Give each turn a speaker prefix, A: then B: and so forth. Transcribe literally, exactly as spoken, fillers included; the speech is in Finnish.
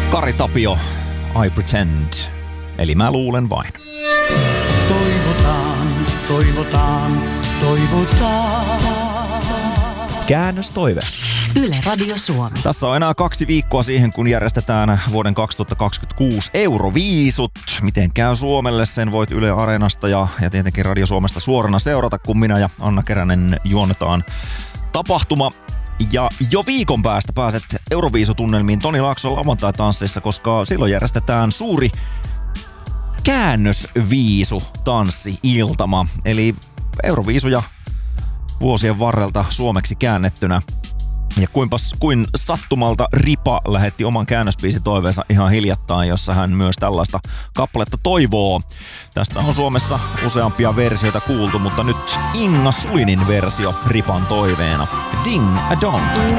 A: Kari Tapio, I Pretend. Eli mä luulen vain.
B: Toivotaan, toivotaan, toivotaan.
A: Käännöstoive.
C: Yle Radio Suomi.
A: Tässä on enää kaksi viikkoa siihen, kun järjestetään vuoden kaksituhattakaksikymmentäkuusi Euroviisut. Miten käy Suomelle, sen voit Yle Areenasta ja, ja tietenkin Radio Suomesta suorana seurata, kun minä ja Anna Keränen juonnetaan tapahtuma. Ja jo viikon päästä pääset Euroviisutunnelmiin Toni Laakson lauantai-tansseissa, koska silloin järjestetään suuri käännösviisu-tanssi-iltama. Eli Euroviisuja vuosien varrelta suomeksi käännettynä. Ja kuinpas, kuin sattumalta Ripa lähetti oman käännösbiisitoiveensa ihan hiljattain, jossa hän myös tällaista kappaletta toivoo. Tästä on Suomessa useampia versioita kuultu, mutta nyt Inga Sulinin versio Ripan toiveena. Ding a dong.